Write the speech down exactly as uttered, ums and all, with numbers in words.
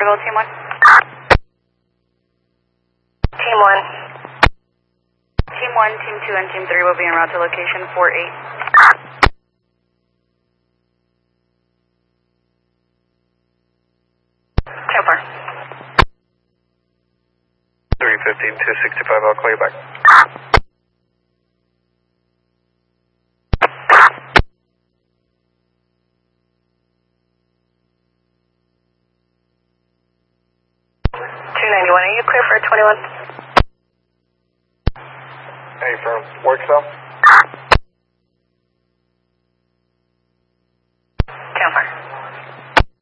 Go team one. Team one. Team one, team two, and team three will be en route to location four eight. Super. three fifteen, two sixty-five, I'll call you back. two ninety-one, are you clear for twenty-one? Hey, from work cell?